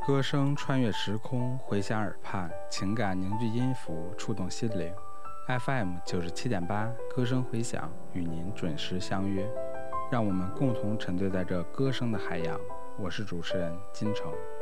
歌声穿越时空，回响耳畔，情感凝聚音符，触动心灵。FM 97.8，歌声回响，与您准时相约。让我们共同沉醉在这歌声的海洋。我是主持人金城。